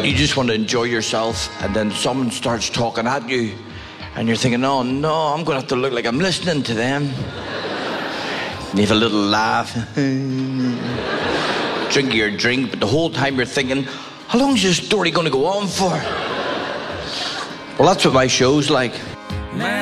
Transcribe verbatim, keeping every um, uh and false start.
You just want to enjoy yourself, and then someone starts talking at you, and you're thinking, oh no, I'm going to have to look like I'm listening to them. You have a little laugh. Drink your drink, but the whole time you're thinking, how long is this story going to go on for? Well, that's what my show's like.